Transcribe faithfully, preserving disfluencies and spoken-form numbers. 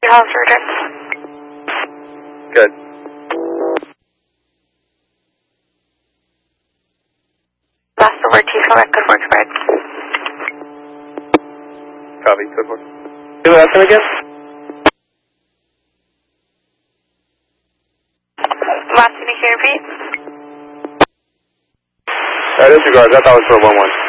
House return. Good. Last over T select, good work, spread. Copy, good work. Do the last one again? Last, can you repeat? Uh, disregard, that was for one one.